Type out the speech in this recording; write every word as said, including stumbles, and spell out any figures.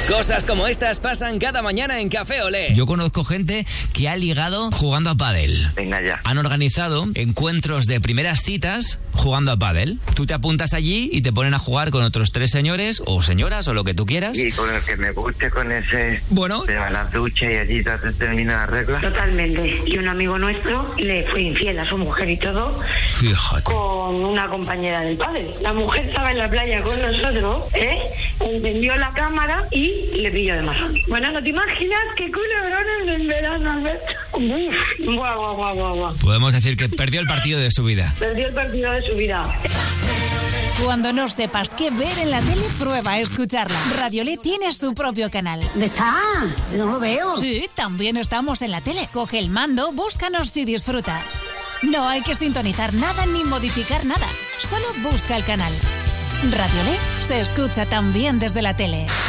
Cosas como estas pasan cada mañana en Café Olé. Yo conozco gente que ha ligado jugando a pádel. Venga ya. Han organizado encuentros de primeras citas jugando a pádel. Tú te apuntas allí y te ponen a jugar con otros tres señores o señoras o lo que tú quieras. Y con el que me guste, con ese... Bueno. Se va a la ducha y allí se termina la regla. Totalmente. Y un amigo nuestro le fue infiel a su mujer y todo. Fíjate. Con una compañera del pádel. La mujer estaba en la playa con nosotros, ¿eh? Encendió la cámara y le pilló de marrón. Bueno, ¿no te imaginas qué culebrones en verano, Alberto? Uf, guau, guau, guau, guau, guau. Podemos decir que perdió el partido de su vida. Perdió el partido de su vida. Cuando no sepas qué ver en la tele, prueba a escucharla. Radiolé tiene su propio canal. ¿Dónde está? No lo veo. Sí, también estamos en la tele. Coge el mando, búscanos y disfruta. No hay que sintonizar nada ni modificar nada. Solo busca el canal. Radiolé se escucha también desde la tele.